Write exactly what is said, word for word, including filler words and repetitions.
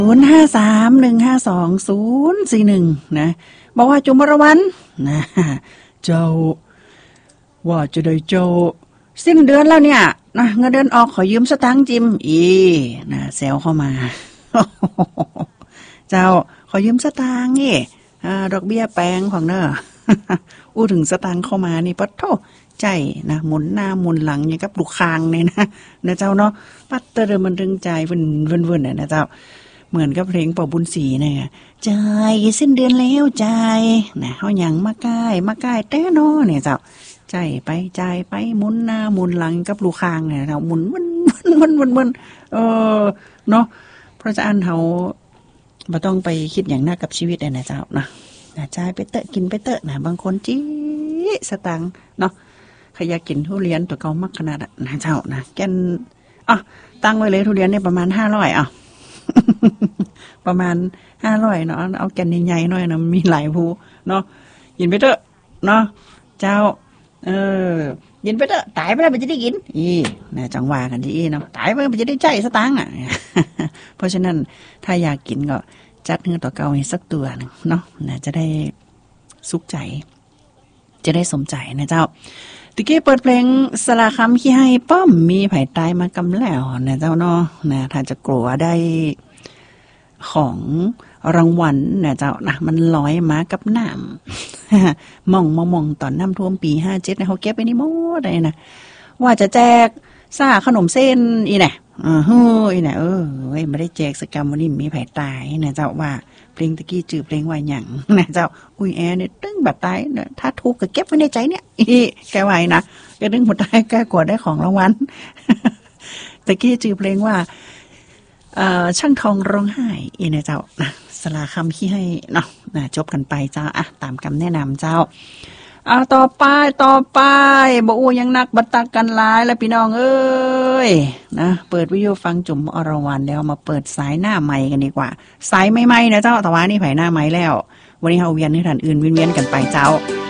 ศูนย์ห้าสามหนึ่งห้าสองศูนย์สี่หนึ่งนะบอกว่าจุมรวันนะเจ้าว่าจะได้เจ้าสิ้นเดือนแล้วเนี่ยนะเงินเดือนออกขอยืมสตางค์จิมอีนะแซวเข้ามาเจ้าขอยืมสตางค์นี่อ่าดอกเบี้ยแปลงของเนอะอู้ถึงสตางค์เข้ามานี่ปัดโทใจนะหมุนหน้าหมุนหลังอย่างกับลูกคางเนี่ยนะนะเจ้าเนาะปัดเตอร์มันดึงใจวนวนวนนะเจ้าเหมือนกับเพลงป่อบุญศรีเนี่ยใจสิ้นเดือนแล้วใจนะเฮาหยังมาใกล้มาใกล้แต่เนาะเนี่ยเจ้าใจไปใจไปหมุนหน้าหมุนหลังกับลูกคางเนี่ยเราหมุนวนวนวนวนเออเนาะเพราะฉะนั้นเฮาบ่ต้องไปคิดอย่างน่ากับชีวิตนะเจ้านะนะใจไปเตะกินไปเตะนะบางคนจี้สตังเนาะใครอยากกินทุเรียนตัวเก่ามากขนาดอ่ะนะเจ้านะแกนอ่ะตั้งไว้เลยทุเรียนเนี่ยประมาณห้าร้อยอ่ะ ประมาณห้าร้อยเนาะเอาแกนใหญ่ๆหน่อยนะมีหลายภูเนาะยินไปเถอะเนาะเจ้าเออยินไปเถอะตายไปแล้วมันจะได้กินอีนะจังหวะกันที่อีเนาะตายไปมันจะได้ใจสตังอ่ะ เพราะฉะนั้นถ้าอยากกินก็จัดเนื้อตัวเก่าให้สักตัวนึงเนาะนะจะได้สุขใจจะได้สมใจนะเจ้าตะกี้เปิดเพลงสลาคำขี้ให้ป้อมมีไผ่ตายมากำแล้วนะเจ้าเนาะนะถ้าจะกลัวได้ของรางวัลนะเจ้านะมันลอยมากับน้ำ มองมองมองตอนน้ำท่วมปีห้าเจ็ดนะเขาเก็บไปนี่หมดเลยนะว่าจะแจกซ่าขนมเส้นอีเนี่ยอ่าเฮ้ยเนี่ยเออเว้ยไม่ได้แจกสกรรมวันนี้มีไผ่ตายนะเจ้าว่าเพลงตะกี้จือเพลงว่าหยังนะเจ้าอุ้ยแอเนี่ยตึ้งแบบตายเนี่ยถ้าทุกข์ก็เก็บไว้ในใจเนี่ยอีแกไว้นะแกดึงหัวตายแกกวดได้ของรางวัล ตะกี้จือเพลงว่าเอ่อช่างทองร้องไห้อีนะเจ้านะสลาคำขี้ให้เนาะนะจบกันไปเจ้าอ่ะตามคำแนะนำเจ้าเอาต่อไปต่อไปบ่อู้ยังนักบัตตักกันหลายแล้วพี่น้องเอ้ยนะเปิดวิทยุฟังจุ๋มอรวรรณแล้วมาเปิดสายหน้าใหม่กันดีกว่าสายใหม่ๆนะเจ้าแต่ว่านี่ไผหน้าใหม่แล้ววันนี้เฮาเวียนให้ท่านอื่นเวียนๆกันไปเจ้า